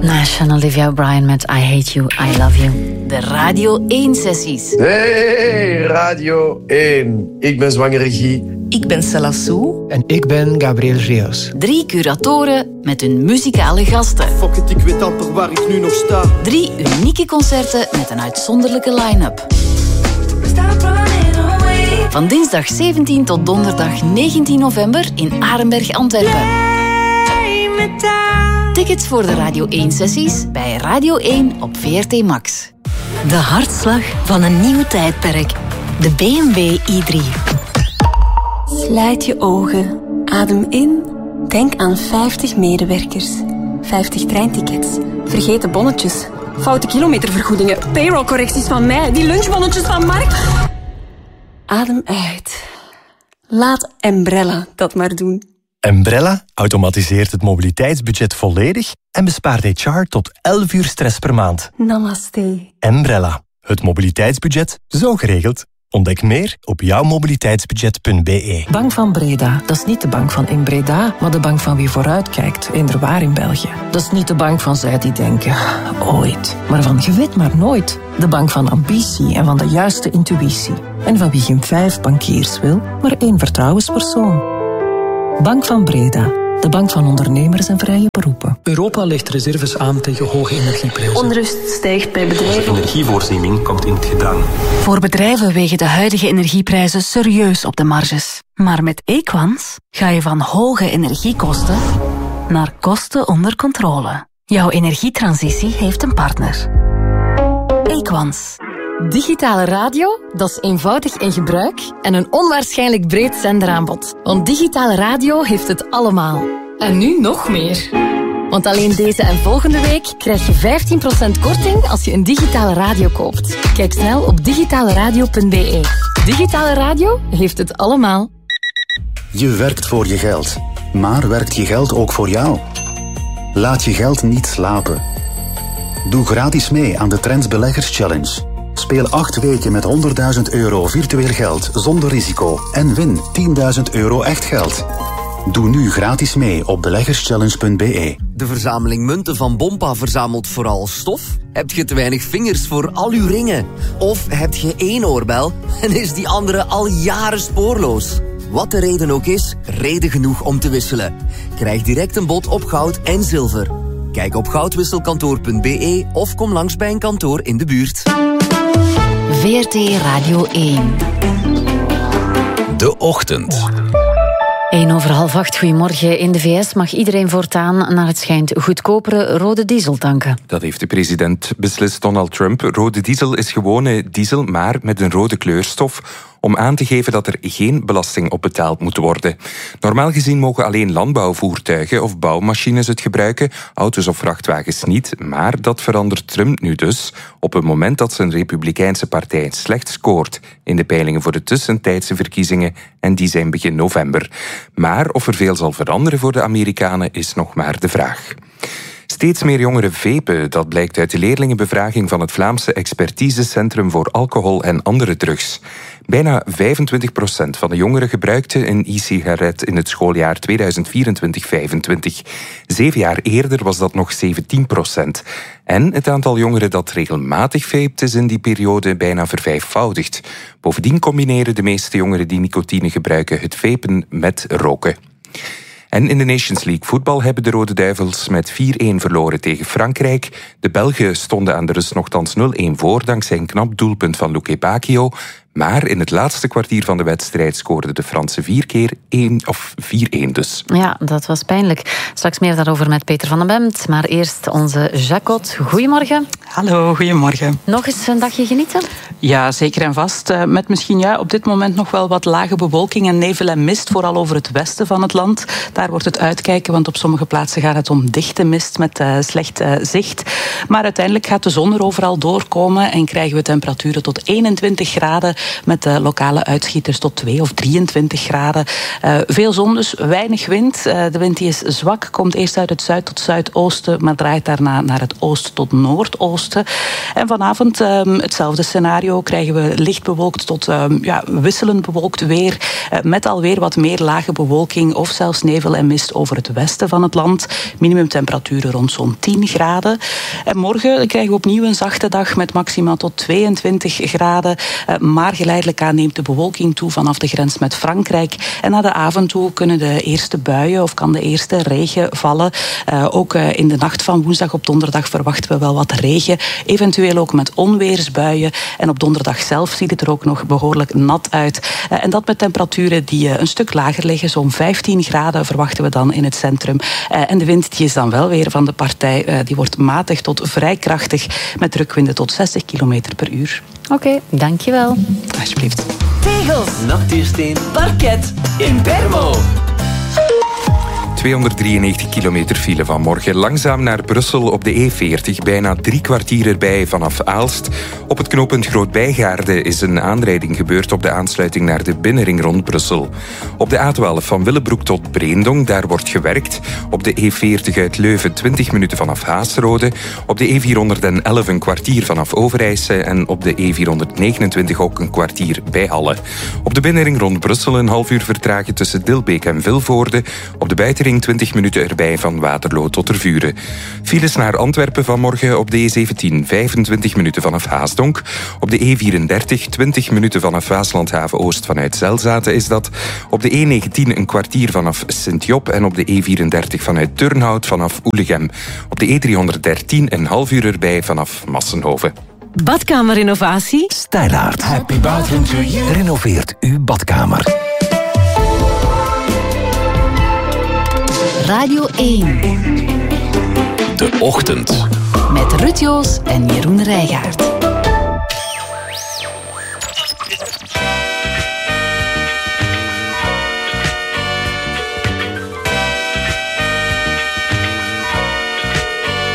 Nash en Olivia O'Brien met I Hate You, I Love You. De Radio 1-sessies. Hey, Radio 1. Ik ben zwangere Guy. Ik ben Cella Sou. En ik ben Gabriel Rios. 3 curatoren met hun muzikale gasten. Fuck it, ik weet amper waar ik nu nog sta. 3 unieke concerten met een uitzonderlijke line-up. Van dinsdag 17 tot donderdag 19 november in Arenberg, Antwerpen. Tickets voor de Radio 1-sessies bij Radio 1 op VRT Max. De hartslag van een nieuw tijdperk. De BMW i3. Sluit je ogen. Adem in. Denk aan 50 medewerkers. 50 treintickets. Vergeten bonnetjes. Foute kilometervergoedingen. Payrollcorrecties van mij. Die lunchbonnetjes van Mark. Adem uit. Laat Embrella dat maar doen. Embrella automatiseert het mobiliteitsbudget volledig en bespaart HR tot 11 uur stress per maand. Namaste. Embrella, het mobiliteitsbudget zo geregeld. Ontdek meer op jouwmobiliteitsbudget.be. Bank van Breda, dat is niet de bank van in Breda, maar de bank van wie vooruitkijkt, inderwaar in België. Dat is niet de bank van zij die denken, ooit, maar van je weet maar nooit. De bank van ambitie en van de juiste intuïtie. En van wie geen 5 bankiers wil, maar 1 vertrouwenspersoon. Bank van Breda, de bank van ondernemers en vrije beroepen. Europa legt reserves aan tegen hoge energieprijzen. Onrust stijgt bij bedrijven. De energievoorziening komt in het gedrang. Voor bedrijven wegen de huidige energieprijzen serieus op de marges. Maar met Equans ga je van hoge energiekosten naar kosten onder controle. Jouw energietransitie heeft een partner. Equans. Digitale radio, dat is eenvoudig in gebruik en een onwaarschijnlijk breed zenderaanbod. Want digitale radio heeft het allemaal. En nu nog meer. Want alleen deze en volgende week krijg je 15% korting als je een digitale radio koopt. Kijk snel op digitaleradio.be. Digitale radio heeft het allemaal. Je werkt voor je geld, maar werkt je geld ook voor jou? Laat je geld niet slapen. Doe gratis mee aan de Trends Beleggers Challenge. Speel 8 weken met €100.000 virtueel geld zonder risico en win €10.000 echt geld. Doe nu gratis mee op beleggerschallenge.be. De verzameling munten van Bompa verzamelt vooral stof? Heb je te weinig vingers voor al uw ringen? Of heb je 1 oorbel en is die andere al jaren spoorloos? Wat de reden ook is, reden genoeg om te wisselen. Krijg direct een bod op goud en zilver. Kijk op goudwisselkantoor.be of kom langs bij een kantoor in de buurt. VRT Radio 1. De Ochtend. 7:01. Goedemorgen. In de VS mag iedereen voortaan naar het schijnt goedkopere rode diesel tanken. Dat heeft de president beslist, Donald Trump. Rode diesel is gewone diesel, maar met een rode kleurstof, om aan te geven dat er geen belasting op betaald moet worden. Normaal gezien mogen alleen landbouwvoertuigen of bouwmachines het gebruiken, auto's of vrachtwagens niet, maar dat verandert Trump nu dus, op het moment dat zijn Republikeinse partij slecht scoort in de peilingen voor de tussentijdse verkiezingen, en die zijn begin november. Maar of er veel zal veranderen voor de Amerikanen is nog maar de vraag. Steeds meer jongeren vapen, dat blijkt uit de leerlingenbevraging van het Vlaamse Expertisecentrum voor Alcohol en Andere Drugs. Bijna 25% van de jongeren gebruikte een e-sigaret in het schooljaar 2024-25. 7 jaar eerder was dat nog 17%. En het aantal jongeren dat regelmatig vapet is in die periode bijna vervijfvoudigd. Bovendien combineren de meeste jongeren die nicotine gebruiken het vapen met roken. En in de Nations League voetbal hebben de Rode Duivels met 4-1 verloren tegen Frankrijk. De Belgen stonden aan de rust nogthans 0-1 voor, dankzij een knap doelpunt van Luke Bacchio. Maar in het laatste kwartier van de wedstrijd scoorden de Fransen 4 keer 4-1 dus. Ja, dat was pijnlijk. Straks meer daarover met Peter van den Bemt. Maar eerst onze Jacot. Goedemorgen. Hallo, goedemorgen. Nog eens een dagje genieten? Ja, zeker en vast. Met misschien op dit moment nog wel wat lage bewolking en nevel en mist, vooral over het westen van het land. Daar wordt het uitkijken, want op sommige plaatsen gaat het om dichte mist met slecht zicht. Maar uiteindelijk gaat de zon er overal doorkomen en krijgen we temperaturen tot 21 graden met lokale uitschieters tot 2 of 23 graden. Veel zon dus, weinig wind. De wind die is zwak, komt eerst uit het zuid tot zuidoosten, maar draait daarna naar het oosten tot noordoosten. En vanavond hetzelfde scenario, krijgen we licht bewolkt tot wisselend bewolkt weer, met alweer wat meer lage bewolking of zelfs nevel en mist over het westen van het land. Minimumtemperaturen rond zo'n 10 graden. En morgen krijgen we opnieuw een zachte dag met maxima tot 22 graden. Maar geleidelijk aan neemt de bewolking toe vanaf de grens met Frankrijk. En na de avond toe kunnen de eerste buien of kan de eerste regen vallen. Ook in de nacht van woensdag op donderdag verwachten we wel wat regen. Eventueel ook met onweersbuien. En op donderdag zelf ziet het er ook nog behoorlijk nat uit. En dat met temperaturen die een stuk lager liggen. Zo'n 15 graden verwachten we dan in het centrum. En de wind die is dan wel weer van de partij. Die wordt matig tot vrij krachtig met drukwinden tot 60 km per uur. Oké, dankjewel. Alsjeblieft. Tegels, nachtuursteen, parket, Impermo. 293 kilometer file vanmorgen. Langzaam naar Brussel op de E40. Bijna 3 kwartier erbij vanaf Aalst. Op het knooppunt Groot-Bijgaarde is een aanrijding gebeurd op de aansluiting naar de binnenring rond Brussel. Op de A12 van Willebroek tot Breendonk, daar wordt gewerkt. Op de E40 uit Leuven 20 minuten vanaf Haasrode. Op de E411 een kwartier vanaf Overijse. En op de E429 ook een kwartier bij Halle. Op de binnenring rond Brussel een half uur vertragen tussen Dilbeek en Vilvoorde. Op de buitenring 20 minuten erbij van Waterloo tot Tervuren. Files naar Antwerpen vanmorgen op de E17, 25 minuten vanaf Haasdonk. Op de E34, 20 minuten vanaf Waaslandhaven Oost vanuit Zelzaten is dat. Op de E19 een kwartier vanaf Sint-Job en op de E34 vanuit Turnhout vanaf Oelegem. Op de E313 een half uur erbij vanaf Massenhoven. Badkamerrenovatie? Stijlaard. Happy bathroom to you. Renoveert uw badkamer. Radio 1. De Ochtend. Met Ruud Joos en Jeroen Rijgaard.